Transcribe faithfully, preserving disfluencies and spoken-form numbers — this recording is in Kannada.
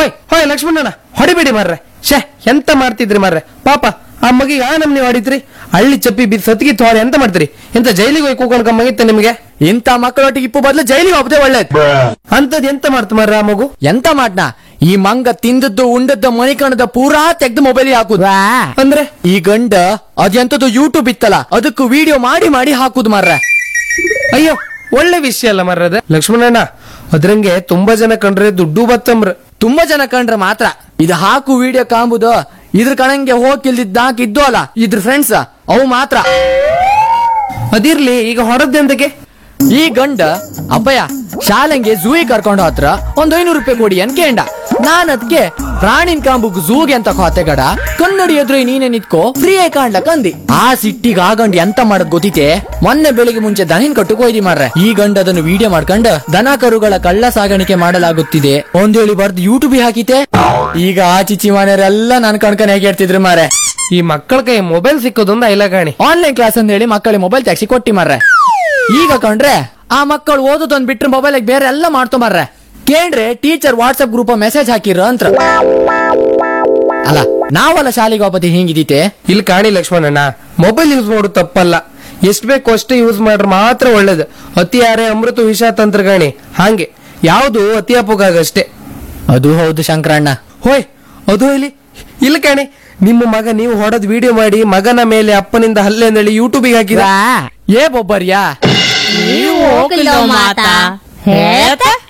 ಹೋಯ್ ಹೋಯ್ ಲಕ್ಷ್ಮಣಣ್ಣ ಹೊಡಿಬೇಡಿ ಮಾರ್ರೆ. ಶೇ ಎಂತ ಮಾಡ್ತಿದ್ರಿ ಮಾರ್ರೆ, ಪಾಪ ಆ ಮಗಿಗೆ ಆ ನಮ್ನಿ ಹೊಡಿದ್ರಿ. ಹಳ್ಳಿ ಚಪ್ಪಿ ಬಿದ್ದು ಸತ್ಗಿ ತೋರಿ ಎಂತ ಮಾಡ್ತೀರಿ? ಎಂತ ಜೈಲಿಗೆ ಹೋಗಿ ಕೂಕೊಂಡ್ ಕಮ್ಮಾಗಿತ್ತ ನಿಮ್ಗೆ? ಇಂತ ಮಕ್ಕಳೊಟ್ಟಿಗೆ ಇಪ್ಪು ಬದಲು ಜೈಲಿಗೆ ಹೋಗದೆ ಒಳ್ಳೇದು. ಅಂತದ್ ಎಂತ ಮಾಡ್ತು ಮಾರ್ರೆ ಆ ಮಗು? ಎಂತ ಮಾಡ್ನ ಈ ಮಂಗ ತಿಂದದ್ದು ಉಂಡದ್ದು ಮಣಿಕಣದ ಪೂರಾ ತೆಗ್ದು ಮೊಬೈಲ್ ಹಾಕುದು. ಅಂದ್ರೆ ಈ ಗಂಡ ಅದೆಂತದ್ದು ಯೂಟ್ಯೂಬ್ ಇತ್ತಲ್ಲ ಅದಕ್ಕೂ ವಿಡಿಯೋ ಮಾಡಿ ಮಾಡಿ ಹಾಕುದು ಮಾರ್ರೆ. ಅಯ್ಯೋ ಒಳ್ಳೆ ವಿಷಯ ಅಲ್ಲ ಮಾರ್ರೆ ಅದ ಲಕ್ಷ್ಮಣಣ್ಣ. ಅದ್ರಂಗೆ ತುಂಬಾ ಜನ ಕಂಡ್ರೆ ದುಡ್ಡು ಬತ್ತಂಬ್ರ. ತುಂಬಾ ಜನ ಕಂಡ್ರೆ ಮಾತ್ರ ಇದು ಹಾಕು ವಿಡಿಯೋ ಕಾಂಬುದು. ಇದ್ರ ಕಣಂಗೆ ಹೋಗಿಲ್ದಿದ್ದ ಹಾಕಿದ್ದು ಅಲ್ಲ ಇದ್ರ ಫ್ರೆಂಡ್ಸ್ ಅವು ಮಾತ್ರ. ಅದಿರ್ಲಿ, ಈಗ ಹೊರದ್ದೆಂದಕ್ಕೆ? ಈ ಗಂಡ ಅಬ್ಬಯ್ಯ ಶಾಲೆಂಗೆ ಝೂಗೆ ಕರ್ಕೊಂಡು ಹತ್ರ ಒಂದ್ ಐನೂರು ರೂಪಾಯಿ ಕೊಡಿ ಅನ್ ಕೇಂಡ. ನಾನ್ ಅದ್ಕೆ ಪ್ರಾಣಿನ್ ಕಾಂಬುಗ್ ಝೂಗೆ ಅಂತ ಕೋತೆ ಗಡ ಕನ್ನಡಿ ಎದುರು ನೀನೆ ನಿತ್ಕೋ ಫ್ರೀ ಆಗಿ ಕಾಣ್ಲಕ್ ಅಂದಿ. ಆ ಸಿಟ್ಟಿಗೆ ಆ ಗಂಡ ಎಂತ ಮಾಡದ್ ಗೊತ್ತಿತೆ? ಮೊನ್ನೆ ಬೆಳಿಗ್ಗೆ ಮುಂಚೆ ದನಿನ್ ಕಟ್ಟು ಕೊಯ್ದಿ ಮಾರ್ರೆ. ಈ ಗಂಡ ಅದನ್ನು ವಿಡಿಯೋ ಮಾಡ್ಕೊಂಡು ದನ ಕರುಗಳ ಕಳ್ಳ ಸಾಗಾಣಿಕೆ ಮಾಡಲಾಗುತ್ತಿದೆ ಒಂದೇಳಿ ಬರ್ದು ಯೂಟ್ಯೂಬ್ ಹಾಕಿತೆ. ಈಗ ಆ ಚಿಚ್ಚಿ ಮನೆಯವರೆಲ್ಲ ನನ್ ಕಣ್ಕನ್ ಹೇಗೆ ಹೇಳ್ತಿದ್ರು ಮಾರ್ರೆ. ಈ ಮಕ್ಕಳ ಕೈ ಮೊಬೈಲ್ ಸಿಕ್ಕೋದೊಂದು ಐಲಗಾಣಿ. ಆನ್ಲೈನ್ ಕ್ಲಾಸ್ ಅಂತ ಹೇಳಿ ಮಕ್ಕಳಿಗೆ ಮೊಬೈಲ್ ತೆಗ್ಸಿ ಕೊಟ್ಟಿ ಮಾರ್ರೆ. ಈಗ ಕಂಡ್ರೆ ಆ ಮಕ್ಕಳು ಓದೋದೊಂದ್ ಬಿಟ್ರೆ ಮೊಬೈಲ್ ಬೇರೆ ಎಲ್ಲ ಮಾಡ್ತೊ ಮಾರ್ರೆ. ಕೇಂದ್ರೆ ಟೀಚರ್ ವಾಟ್ಸ್ಆಪ್ ಗ್ರೂಪ್ ಮೆಸೇಜ್ ಹಾಕಿರ ಅಂತ. ಅಲ್ಲ ನಾವಲ್ಲ ಶಾಲೆಗೆ ಹೋಗತಿ ಹಿಂಗಿದೀತೆ. ಇಲ್ಲಿ ಕಾಣಿ ಲಕ್ಷ್ಮಣಣ್ಣ, ಮೊಬೈಲ್ ಯೂಸ್ ಮಾಡೋದು ತಪ್ಪಲ್ಲ, ಎಷ್ಟ್ ಬೇಕು ಅಷ್ಟೇ ಯೂಸ್ ಮಾಡ್ರೆ ಮಾತ್ರ ಒಳ್ಳೇದು. ಅತಿ ಯಾರೇ ಅಮೃತ ವಿಷ ತಂತ್ರಗಾಣಿ ಹಾಗೆ ಯಾವ್ದು ಅತಿ ಅಪೋಗಾಗಷ್ಟೇ. ಅದು ಹೌದು ಶಂಕರಣ್ಣ. ಹೋಯ್ ಅದು ಇಲ್ಲಿ ಇಲ್ಲ ಕಾಣಿ, ನಿಮ್ಮ ಮಗ ನೀವು ಹೊಡೆದ್ ವಿಡಿಯೋ ಮಾಡಿ ಮಗನ ಮೇಲೆ ಅಪ್ಪನಿಂದ ಹಲ್ಲೆ ಅಂದೇಳಿ ಯೂಟ್ಯೂಬಿಗೆ ಹಾಕಿದ. ಏ ಬೊಬ್ಬರ್ಯಾ ನೀವು ಹೋಗಿಲ್ಲ ಮಾತಾ ಹೇಳ್ತಾ